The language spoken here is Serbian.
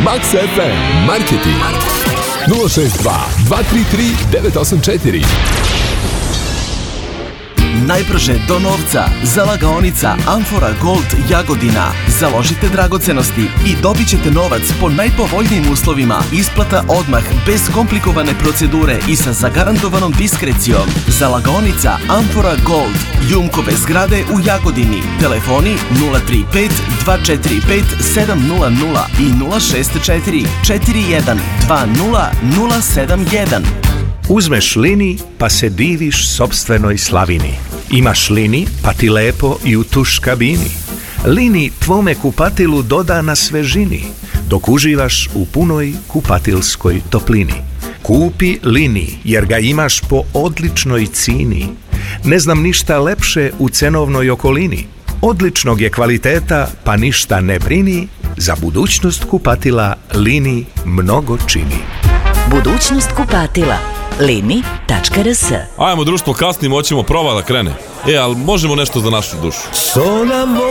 Max FM Marketing 062 233 984. Najbrže do novca. Zalagaonica Amfora Gold Jagodina. Založite dragocenosti i dobit ćete novac po najpovoljnijim uslovima. Isplata odmah, bez komplikovane procedure i sa zagarantovanom diskrecijom. Zalagaonica Amfora Gold. Jumkove zgrade u Jagodini. Telefoni 035 245 700 i 064 41 20 071. Uzmeš lini pa se diviš sopstvenoj slavini. Imaš lini pa ti lepo i u tuš kabini. Lini tvome kupatilu doda na svežini, dok uživaš u punoj kupatilskoj toplini. Kupi lini jer ga imaš po odličnoj cini. Ne znam ništa lepše u cenovnoj okolini. Odličnog je kvaliteta pa ništa ne brini. Za budućnost kupatila lini mnogo čini. Budućnost kupatila. Lini.rs. Ajmo društvo, kasnimo, hoćemo prova da krene. Ali možemo nešto za našu dušu.